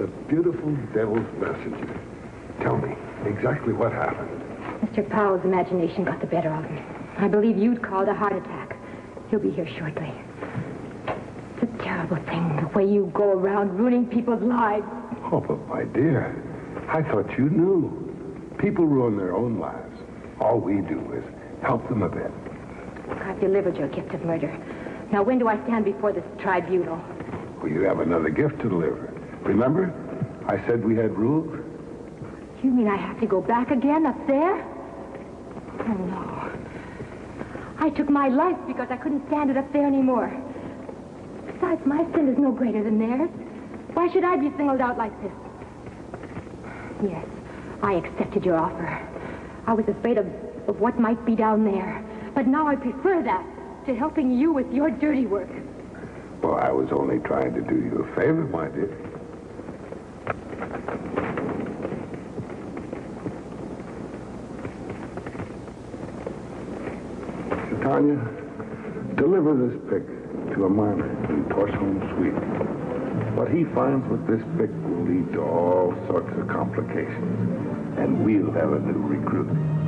The beautiful devil's messenger. Tell me exactly what happened. Mr. Powell's imagination got the better of him. I believe you'd called a heart attack. He'll be here shortly. It's a terrible thing, the way you go around ruining people's lives. Oh, but my dear, I thought you knew. People ruin their own lives. All we do is help them a bit. I've delivered your gift of murder. Now, when do I stand before this tribunal? Well, you have another gift to deliver. Remember? I said we had rules? You mean I have to go back again up there? Oh, no. I took my life because I couldn't stand it up there anymore. Besides, my sin is no greater than theirs. Why should I be singled out like this? Yes, I accepted your offer. I was afraid of what might be down there. But now I prefer that to helping you with your dirty work. Well, I was only trying to do you a favor, my dear. Tanya, deliver this pick to a miner in Torsholm, Sweden. What he finds with this pick will lead to all sorts of complications, and we'll have a new recruit.